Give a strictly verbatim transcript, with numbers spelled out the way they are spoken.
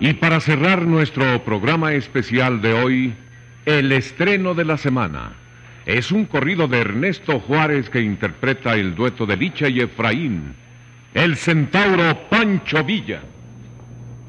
Y para cerrar nuestro programa especial de hoy, el estreno de la semana. Es un corrido de Ernesto Juárez que interpreta el dueto de Licha y Efraín, el centauro Pancho Villa.